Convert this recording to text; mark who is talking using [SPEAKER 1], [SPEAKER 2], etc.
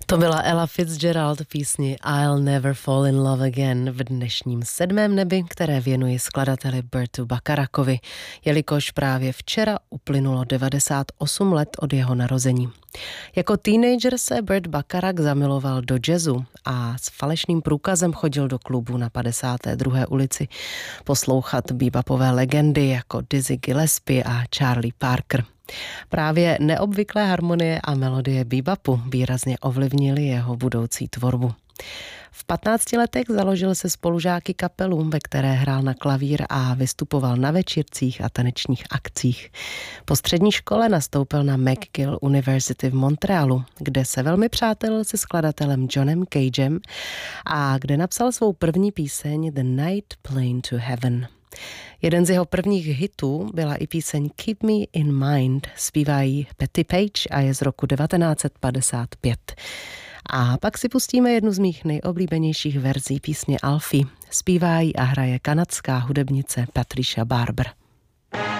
[SPEAKER 1] To byla Ella Fitzgerald v písni I'll Never Fall in Love Again v dnešním 7. nebi, které věnuji skladateli Bertu Bacharacovi, jelikož právě včera uplynulo 98 let od jeho narození. Jako teenager se Burt Bacharach zamiloval do jazzu a s falešným průkazem chodil do klubu na 52. ulici poslouchat bebopové legendy jako Dizzy Gillespie a Charlie Parker. Právě neobvyklé harmonie a melodie bebopu výrazně ovlivnily jeho budoucí tvorbu. V 15 letech založil se spolužáky kapelu, ve které hrál na klavír a vystupoval na večírcích a tanečních akcích. Po střední škole nastoupil na McGill University v Montrealu, kde se velmi přátelil se skladatelem Johnem Cagem a kde napsal svou první píseň The Night Plane to Heaven. Jeden z jeho prvních hitů byla i píseň Keep Me in Mind, zpívají Patti Page a je z roku 1955. A pak si pustíme jednu z mých nejoblíbenějších verzí písně Alfie. Zpívá a hraje kanadská hudebnice Patricia Barber.